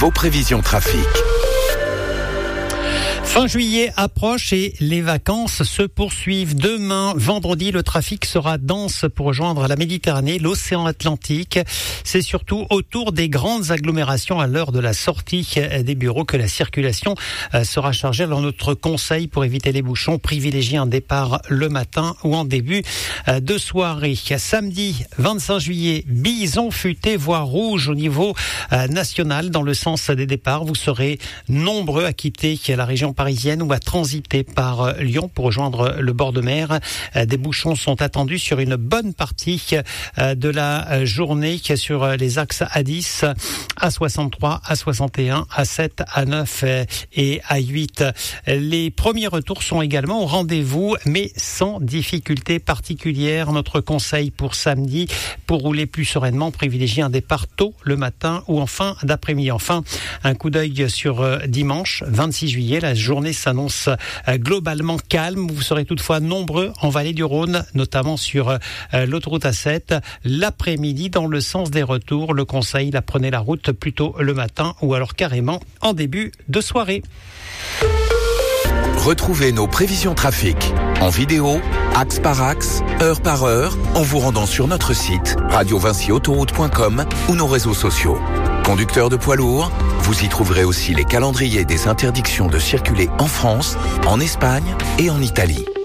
vos prévisions trafic. Fin juillet approche et les vacances se poursuivent. Demain, vendredi, le trafic sera dense pour rejoindre la Méditerranée, l'océan Atlantique. C'est surtout autour des grandes agglomérations à l'heure de la sortie des bureaux que la circulation sera chargée. Alors notre conseil pour éviter les bouchons, privilégiez un départ le matin ou en début de soirée. Samedi 25 juillet, bison futé, voire rouge au niveau national dans le sens des départs. Vous serez nombreux à quitter la région parisienne ou à transiter par Lyon pour rejoindre le bord de mer. Des bouchons sont attendus sur une bonne partie de la journée sur les axes A10, A63, A61, A7, A9 et A8. Les premiers retours sont également au rendez-vous, mais sans difficulté particulière. Notre conseil pour samedi, pour rouler plus sereinement, privilégiez un départ tôt le matin ou en fin d'après-midi. Enfin, un coup d'œil sur dimanche 26 juillet. La journée s'annonce globalement calme. Vous serez toutefois nombreux en vallée du Rhône, notamment sur l'autoroute A7. L'après-midi, dans le sens des retours, le conseil, prenez la route plutôt le matin ou alors carrément en début de soirée. Retrouvez nos prévisions trafic en vidéo, axe par axe, heure par heure, en vous rendant sur notre site radiovincyautoroute.com ou nos réseaux sociaux. Conducteurs de poids lourds, vous y trouverez aussi les calendriers des interdictions de circuler en France, en Espagne et en Italie.